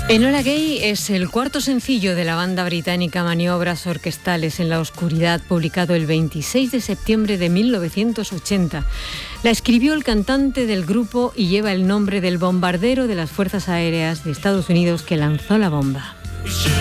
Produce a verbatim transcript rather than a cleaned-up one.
Enola Gay es el cuarto sencillo de la banda británica Maniobras Orquestales en la Oscuridad, publicado el veintiséis de septiembre de mil novecientos ochenta. La escribió el cantante del grupo y lleva el nombre del bombardero de las Fuerzas Aéreas de Estados Unidos que lanzó la bomba.